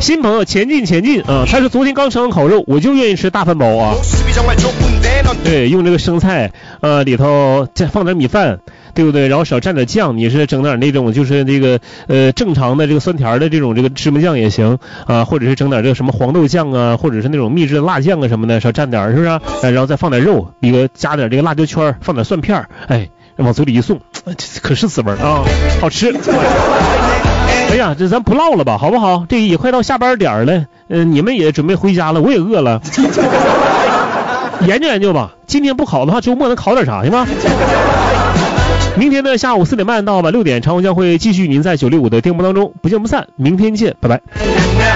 新朋友前进啊，他是昨天刚吃完烤肉，我就愿意吃大饭包啊。对，用这个生菜里头再放点米饭，对不对？然后少蘸点酱，你是整点那种就是这个正常的这个酸甜的这种这个芝麻酱也行啊，或者是整点这个什么黄豆酱啊，或者是那种秘制的辣酱啊什么的，少蘸点是不是？然后再放点肉，加点这个辣椒圈，放点蒜片，哎，往嘴里一送，可是滋味啊，好吃。哎呀，这咱不唠了吧，好不好？这也快到下班点了，你们也准备回家了，我也饿了。研究研究吧，今天不考的话，周末能考点啥行吗？明天的下午4点半到晚6点，常红将会继续您在965的电波当中，不见不散。明天见，拜拜。